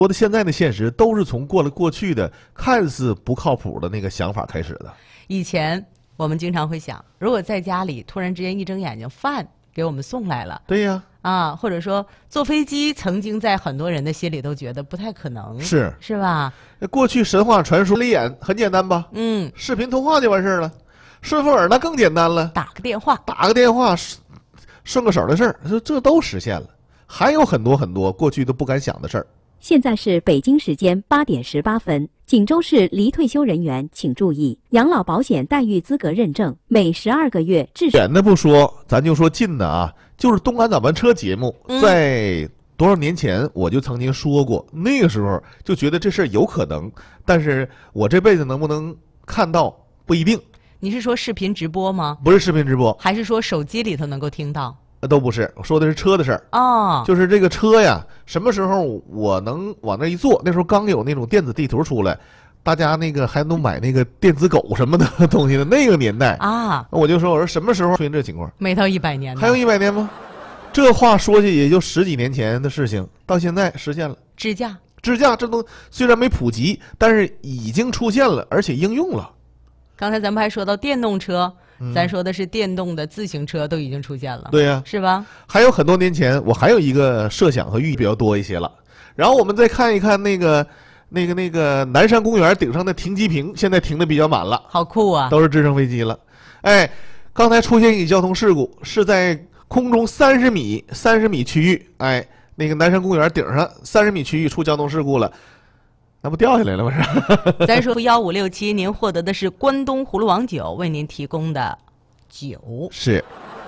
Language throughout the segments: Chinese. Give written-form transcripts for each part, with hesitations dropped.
说的现在的现实都是从过去的看似不靠谱的那个想法开始的。 以前我们经常会想，如果在家里突然之间一睁眼睛，饭给我们送来了， 对呀， 啊，或者说坐飞机，曾经在很多人的心里都觉得不太可能，是吧？ 过去神话传说，脸很简单吧？视频通话就完事儿了。顺风耳那更简单了， 打个电话， 顺个手的事儿，这都实现了。还有很多很多过去都不敢想的事儿。 现在是北京时间8点18分。锦州市离退休人员请注意，养老保险待遇资格认证每12个月至少。 远的不说，咱就说近的啊，就是《动感早班车》节目，在多少年前我就曾经说过，那个时候就觉得这事儿有可能，但是我这辈子能不能看到不一定。 你是说视频直播吗？ 不是视频直播， 还是说手机里头能够听到？ 都不是，我说的是车的事儿哦， 就是这个车呀，什么时候我能往那一坐？那时候刚有那种电子地图出来，大家那个还能买那个电子狗什么的东西的那个年代啊， 我就说，我说什么时候出现这情况？ 没到100年呢， 还有100年吗？这话说起也就10几年前的事情，到现在实现了。 支架这都虽然没普及，但是已经出现了，而且应用了。 刚才咱们还说到电动车。咱说的是电动的自行车都已经出现了， 对呀， 是吧？ 还有很多年前，我还有一个设想和寓意比较多一些了。然后我们再看一看那个南山公园顶上的停机坪，现在停的比较满了， 好酷啊！ 都是直升飞机了。哎，刚才出现一起交通事故，是在空中30米区域，哎，那个南山公园顶上30米区域出交通事故了。那不掉下来了吗？是。 咱说1567，您获得的是关东葫芦王酒为您提供的酒， 是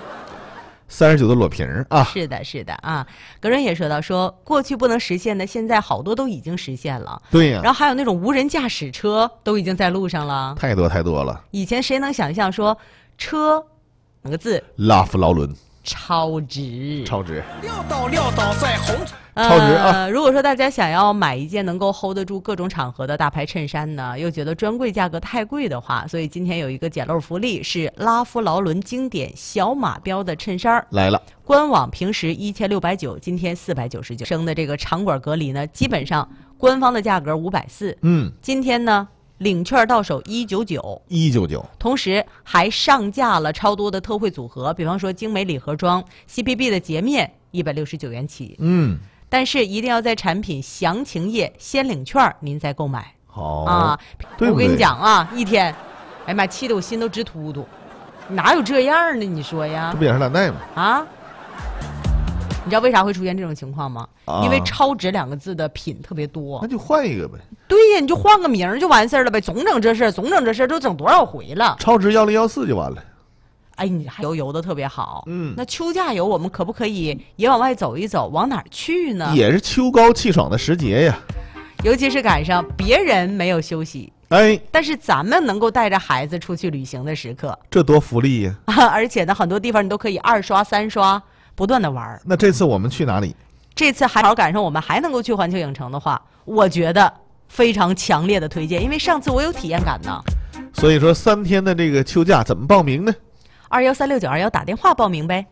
39的裸瓶啊。 是的啊。格伦也说到，说过去不能实现的，现在好多都已经实现了。 对呀。 然后还有那种无人驾驶车都已经在路上了， 太多了。 以前谁能想象说车2个字？ 拉夫劳伦。 超值， 撂倒在红尘。 超值啊！ 如果说大家想要买一件能够 hold 得住各种场合的大牌衬衫呢，又觉得专柜价格太贵的话，所以今天有一个捡漏福利，是拉夫劳伦经典小马标的衬衫来了。 官网平时1690，今天499。升的这个长管隔离呢，基本上官方的价格540。今天呢，领券到手199，同时还上架了超多的特惠组合，比方说精美礼盒装、CPB 的洁面169元起。但是一定要在产品详情页先领券，您再购买。 好啊， 对不对？ 我跟你讲啊，一天，哎呀妈，气得我心都直突突，哪有这样的？你说呀？ 这不也是蓝带吗？ 啊，你知道为啥会出现这种情况吗？因为超值2个字的品特别多。 那就换一个呗。 对呀，你就换个名就完事儿了呗，总整这事儿，都整多少回了？ 超值1014就完了。 哎，你还游的特别好。那秋假游我们可不可以也往外走一走？往哪儿去呢？ 也是秋高气爽的时节呀， 尤其是赶上别人没有休息，但是咱们能够带着孩子出去旅行的时刻， 这多福利呀！ 而且呢，很多地方你都可以2刷3刷，不断的玩。 那这次我们去哪里？ 这次还好赶上我们还能够去环球影城的话，我觉得非常强烈的推荐，因为上次我有体验感呢。 所以说3天的这个秋假怎么报名呢 ？2136921打电话报名呗。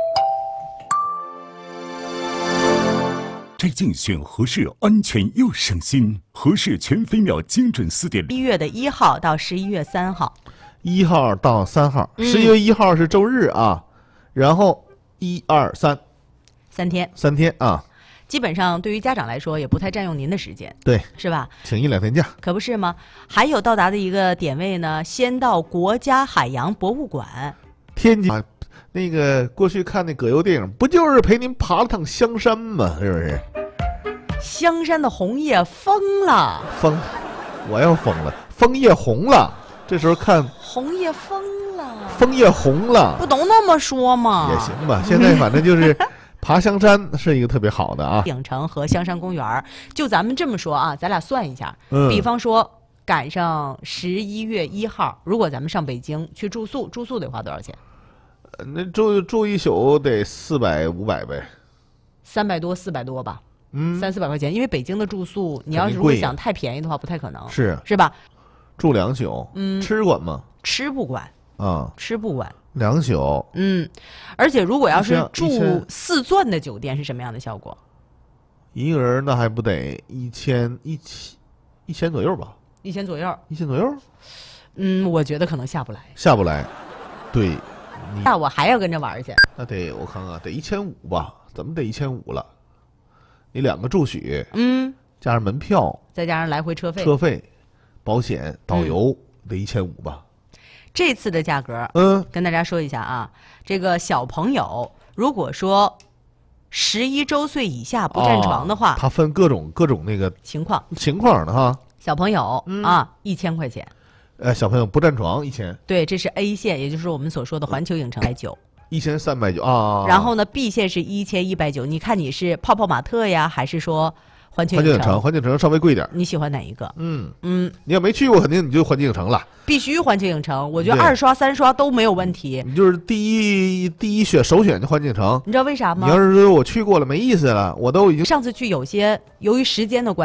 这竞选合适，安全又省心。合适全飞秒精准4.0。 1月1号到11月3号 ，1号到3号，11月1号是周日啊，然后1、2、3天啊。 基本上对于家长来说也不太占用您的时间， 对， 是吧？ 请1、2天假， 可不是吗？还有到达的一个点位呢，先到国家海洋博物馆。 天津那个过去看那葛优电影，不就是陪您爬了趟香山吗？是不是？ 香山的红叶疯了， 我要疯了，枫叶红了。这时候看红叶疯了， 枫叶红了， 不都那么说吗？ 也行吧。现在反正就是爬香山是一个特别好的啊。 影城和香山公园，就咱们这么说啊，咱俩算一下，比方说赶上11月1号，如果咱们上北京去住宿得花多少钱？ 那住一宿得400、500呗 ，300多400多吧，300-400块钱。因为北京的住宿，你要是如果想太便宜的话，不太可能，是吧？ 住2宿，吃管吗？ 吃不管啊， 吃不管。 2宿， 而且如果要是住4钻的酒店是什么样的效果一个人那还不得1000左右吧 ？1000左右。 1000左右？ 我觉得可能下不来。 下不来，对。 那我还要跟着玩去。 那得我看看，得1500吧？怎么得1500了？你2个住宿，加上门票， 再加上来回车费、 保险、导游，得1500吧？ 这次的价格，跟大家说一下啊，这个小朋友如果说11周岁以下不占床的话， 它分各种那个情况的哈。 小朋友1000块钱。 小朋友不占床1000。 对，这是 A 线，也就是我们所说的环球影城 1390啊。 然后呢 ，B 线是1190。你看你是泡泡玛特呀，还是说环球影城？ 环球影城稍微贵点。 你喜欢哪一个？ 你要没去过，肯定你就环球影城了。 必须环球影城，我觉得2刷3刷都没有问题。 你就是第一首选的环球影城。 你知道为啥吗？ 你要是说我去过了没意思了，我都已经上次去有些由于时间的关系。